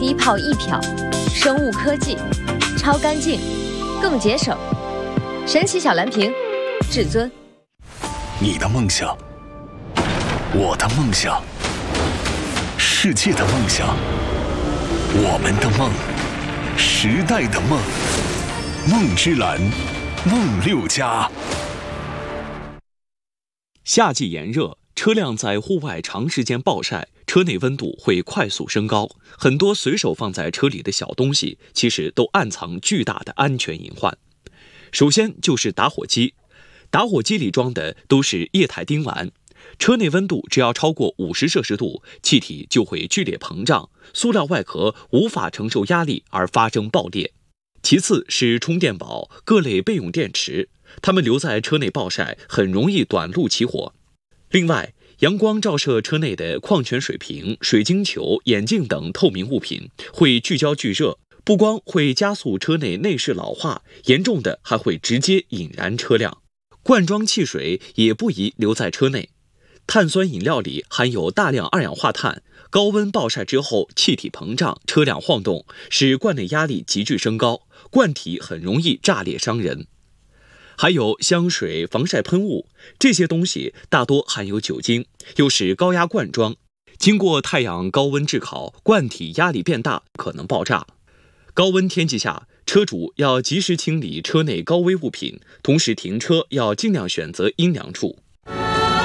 低泡一漂，生物科技，超干净，更节省。神奇小蓝瓶，至尊。 你的梦想，我的梦想，世界的梦想，我们的梦，时代的梦，梦之蓝，梦六家。 夏季炎热，车辆在户外长时间暴晒，车内温度会快速升高。很多随手放在车里的小东西，其实都暗藏巨大的安全隐患。首先就是打火机，打火机里装的都是液态丁烷，车内温度只要超过50摄氏度，气体就会剧烈膨胀，塑料外壳无法承受压力而发生爆裂。其次是充电宝、各类备用电池，它们留在车内暴晒，很容易短路起火。另外，阳光照射车内的矿泉水瓶、水晶球、眼镜等透明物品会聚焦聚热，不光会加速车内内饰老化，严重的还会直接引燃车辆。罐装汽水也不宜留在车内，碳酸饮料里含有大量二氧化碳，高温暴晒之后气体膨胀，车辆晃动，使罐内压力急剧升高，罐体很容易炸裂伤人。还有香水、防晒喷雾，这些东西大多含有酒精，又是高压罐装，经过太阳高温炙烤，罐体压力变大，可能爆炸。高温天气下，车主要及时清理车内高危物品，同时停车要尽量选择阴凉处。